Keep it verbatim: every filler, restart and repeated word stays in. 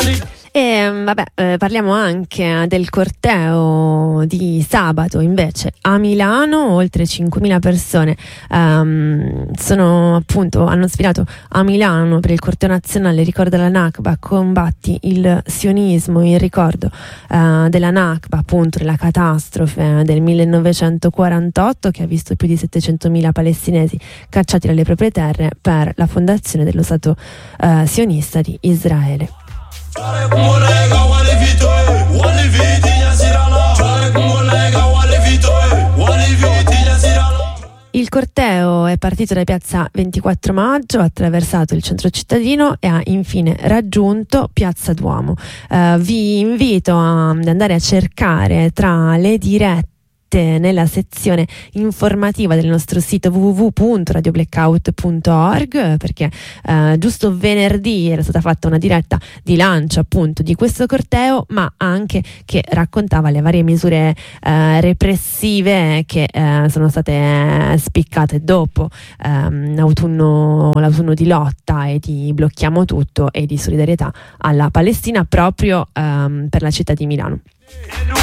E vabbè, eh, parliamo anche del corteo di sabato invece a Milano. Oltre cinquemila persone um, sono appunto hanno sfilato a Milano per il corteo nazionale Ricorda la Nakba, combatti il sionismo, in ricordo uh, della Nakba, appunto della catastrofe del millenovecentoquarantotto che ha visto più di settecentomila palestinesi cacciati dalle proprie terre per la fondazione dello Stato uh, sionista di Israele. Il corteo è partito da piazza ventiquattro maggio, ha attraversato il centro cittadino e ha infine raggiunto piazza Duomo. Uh, vi invito a, ad andare a cercare tra le dirette nella sezione informativa del nostro sito w w w punto radio blackout punto org, perché eh, giusto venerdì era stata fatta una diretta di lancio appunto di questo corteo, ma anche che raccontava le varie misure eh, repressive che eh, sono state spiccate dopo ehm, l'autunno, l'autunno di lotta e di blocchiamo tutto e di solidarietà alla Palestina proprio ehm, per la città di Milano.